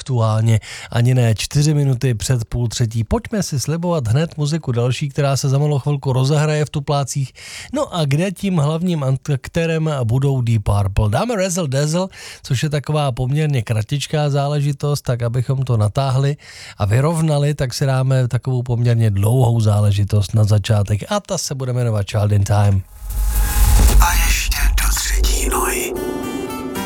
aktuálně ani ne 4 minuty před 2:30. Pojďme si slibovat hned muziku další, která se za malou chvilku rozehraje v Tuplácích. No a kde tím hlavním aktérem budou Deep Purple. Dáme Razzle Dazzle, což je taková poměrně kratičká záležitost, tak abychom to natáhli a vyrovnali, tak si dáme takovou poměrně dlouhou záležitost na začátek a ta se bude jmenovat Child in Time.